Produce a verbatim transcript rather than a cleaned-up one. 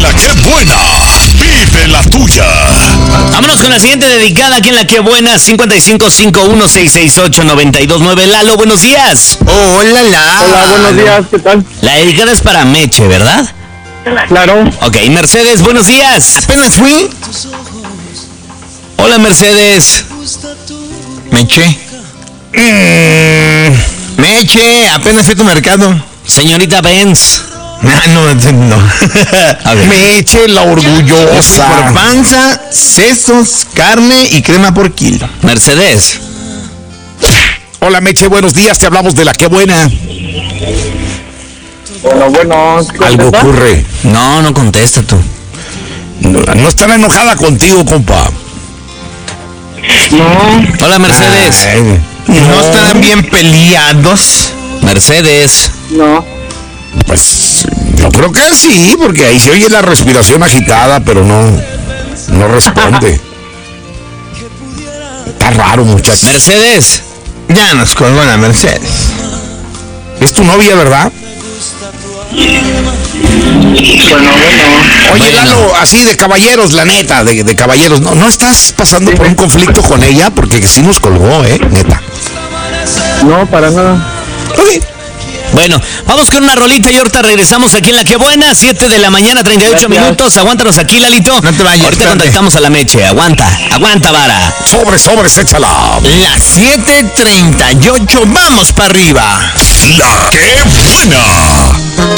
la que buena. Vive la tuya. Vámonos con la siguiente dedicada aquí en La Que Buena, cincuenta y cinco, cincuenta y uno, seiscientos sesenta y ocho, noventa y dos nueve. Lalo, buenos días. Oh, hola, la. Hola, buenos días, ¿qué tal? La dedicada es para Meche, ¿verdad? Claro. Ok, Mercedes, buenos días. Apenas fui. Hola, Mercedes. Meche. Mm, Meche, apenas fui a tu mercado. Señorita Benz. Ah, no, no. Okay. Meche, la orgullosa. Por panza, sesos, carne y crema por kilo. Mercedes. Hola, Meche, buenos días. Te hablamos de la que buena. Bueno, bueno. Algo ¿contesta? ocurre. No, no contesta tú. No, no estará enojada contigo, compa. No, Hola, Mercedes. Ay, ¿No estarán bien peleados? Mercedes. no. Pues yo creo que sí, porque ahí se oye la respiración agitada, pero no, no responde. Está raro, muchacho. Mercedes. Ya nos colgó la Mercedes. Es tu novia, ¿verdad? Bueno, bueno. Oye, Bueno. Lalo, así de caballeros, la neta, de, de caballeros. ¿No, ¿No estás pasando por un conflicto con ella? Porque sí nos colgó, ¿eh? Neta. No, para nada. Ok. Bueno, vamos con una rolita y ahorita regresamos aquí en La Que Buena, siete de la mañana, treinta y ocho Gracias. minutos. Aguántanos aquí, Lalito. No te vayas, Ahorita espérate. contactamos a la Meche. Aguanta, aguanta, vara. Sobre, sobres, échala. Las siete treinta y ocho, vamos para arriba. La que buena.